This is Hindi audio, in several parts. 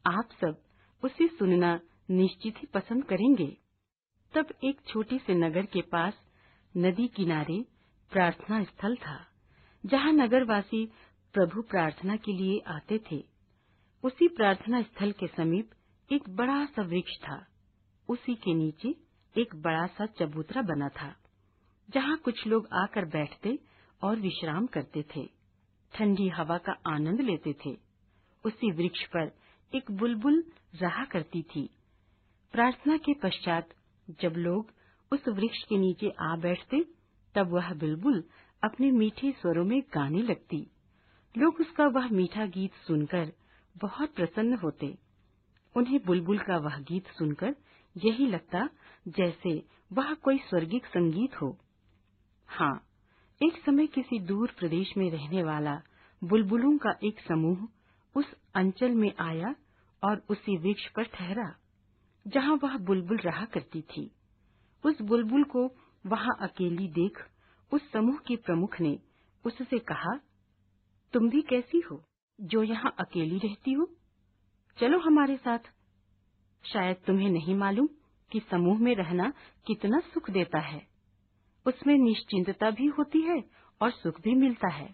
आप सब उसे सुनना निश्चित ही पसंद करेंगे। तब एक छोटे से नगर के पास नदी किनारे प्रार्थना स्थल था, जहाँ नगरवासी प्रभु प्रार्थना के लिए आते थे। उसी प्रार्थना स्थल के समीप एक बड़ा सा वृक्ष था। उसी के नीचे एक बड़ा सा चबूतरा बना था, जहाँ कुछ लोग आकर बैठते और विश्राम करते थे, ठंडी हवा का आनंद लेते थे। उसी वृक्ष पर एक बुलबुल रहा करती थी। प्रार्थना के पश्चात जब लोग उस वृक्ष के नीचे आ बैठते, तब वह बुलबुल अपने मीठे स्वरों में गाने लगती। लोग उसका वह मीठा गीत सुनकर बहुत प्रसन्न होते। उन्हें बुलबुल का वह गीत सुनकर यही लगता जैसे वह कोई स्वर्गिक संगीत हो। हाँ, एक समय किसी दूर प्रदेश में रहने वाला बुलबुलों का एक समूह उस अंचल में आया और उसी वृक्ष पर ठहरा, जहाँ वह बुलबुल रहा करती थी। उस बुलबुल को वहाँ अकेली देख उस समूह के प्रमुख ने उससे कहा, तुम भी कैसी हो जो यहाँ अकेली रहती हो? चलो हमारे साथ। शायद तुम्हें नहीं मालूम कि समूह में रहना कितना सुख देता है। उसमें निश्चिंतता भी होती है और सुख भी मिलता है।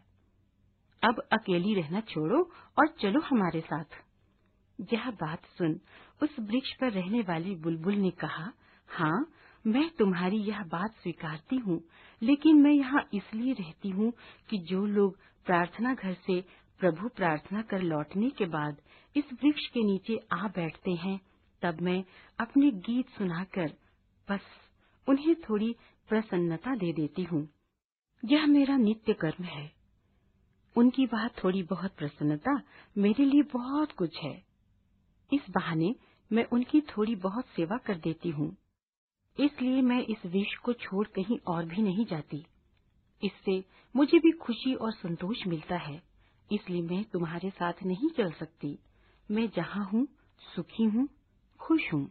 अब अकेली रहना छोड़ो और चलो हमारे साथ। यह बात सुन उस वृक्ष पर रहने वाली बुलबुल ने कहा, हाँ, मैं तुम्हारी यह बात स्वीकारती हूँ, लेकिन मैं यहाँ इसलिए रहती हूँ कि जो लोग प्रार्थना घर से प्रभु प्रार्थना कर लौटने के बाद इस वृक्ष के नीचे आ बैठते हैं, तब मैं अपने गीत सुनाकर बस उन्हें थोड़ी प्रसन्नता दे देती हूँ। यह मेरा नित्य कर्म है। उनकी वह थोड़ी बहुत प्रसन्नता मेरे लिए बहुत कुछ है। इस बहाने मैं उनकी थोड़ी बहुत सेवा कर देती हूँ। इसलिए मैं इस वृक्ष को छोड़ कहीं और भी नहीं जाती। इससे मुझे भी खुशी और संतोष मिलता है। इसलिए मैं तुम्हारे साथ नहीं चल सकती। मैं जहाँ हूँ सुखी हूँ, खुश हूँ।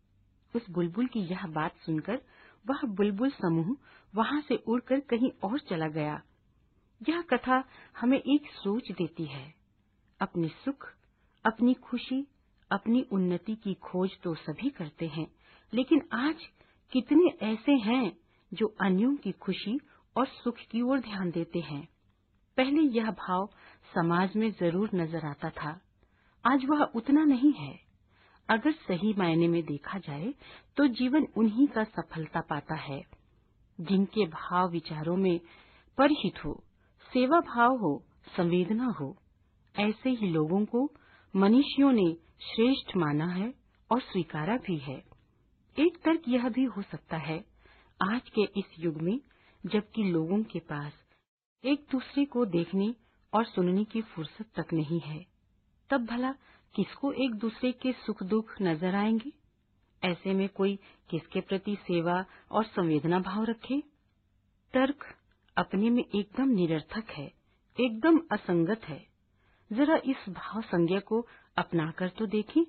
उस बुलबुल की यह बात सुनकर वह बुलबुल समूह वहाँ से उड़कर कहीं और चला गया। यह कथा हमें एक सोच देती है। अपने सुख, अपनी खुशी, अपनी उन्नति की खोज तो सभी करते हैं, लेकिन आज कितने ऐसे हैं जो अन्यों की खुशी और सुख की ओर ध्यान देते हैं। पहले यह भाव समाज में जरूर नजर आता था, आज वह उतना नहीं है। अगर सही मायने में देखा जाए तो जीवन उन्हीं का सफलता पाता है जिनके भाव विचारों में परिहित हो, सेवा भाव हो, संवेदना हो। ऐसे ही लोगों को मनुष्यों ने श्रेष्ठ माना है और स्वीकारा भी है। एक तर्क यह भी हो सकता है, आज के इस युग में जबकि लोगों के पास एक दूसरे को देखने और सुनने की फुर्सत तक नहीं है, तब भला किसको एक दूसरे के सुख दुख नजर आएंगे? ऐसे में कोई किसके प्रति सेवा और संवेदना भाव रखे? तर्क अपने में एकदम निरर्थक है, एकदम असंगत है। जरा इस भाव संज्ञा को अपनाकर तो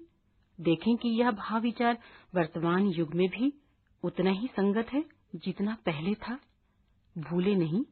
देखें कि यह भाव विचार वर्तमान युग में भी उतना ही संगत है जितना पहले था। भूले नहीं,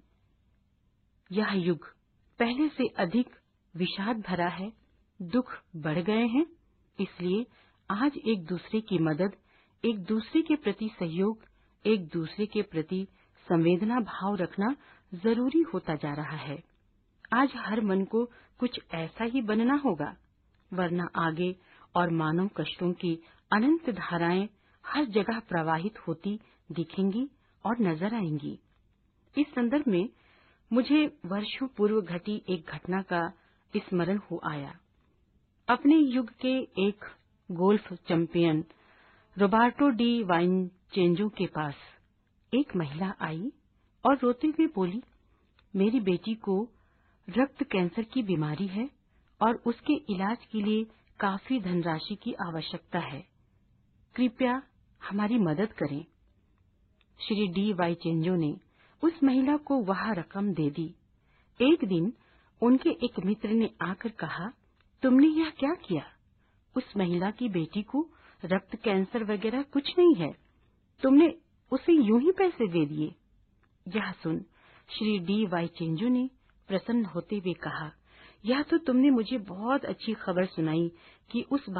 यह युग पहले से अधिक विषाद भरा है, दुख बढ़ गए हैं। इसलिए आज एक दूसरे की मदद, एक दूसरे के प्रति सहयोग, एक दूसरे के प्रति संवेदना भाव रखना जरूरी होता जा रहा है। आज हर मन को कुछ ऐसा ही बनना होगा, वरना आगे और मानव कष्टों की अनंत धाराएं हर जगह प्रवाहित होती दिखेंगी और नजर आएंगी। इस संदर्भ में मुझे वर्षों पूर्व घटी एक घटना का स्मरण हो आया। अपने युग के एक गोल्फ चैंपियन रोबर्टो डी वाइनचेंजो के पास एक महिला आई और रोते हुए बोली, मेरी बेटी को रक्त कैंसर की बीमारी है और उसके इलाज के लिए काफी धनराशि की आवश्यकता है। कृपया हमारी मदद करें। श्री डी वाइचेंजो ने उस महिला को वह रकम दे दी। एक दिन उनके एक मित्र ने आकर कहा, तुमने यह क्या किया? उस महिला की बेटी को रक्त कैंसर वगैरह कुछ नहीं है, तुमने उसे यूं ही पैसे दे दिए। यह सुन श्री डी वाइचेंजो ने प्रसन्न होते हुए कहा, यह तो तुमने मुझे बहुत अच्छी खबर सुनाई कि उस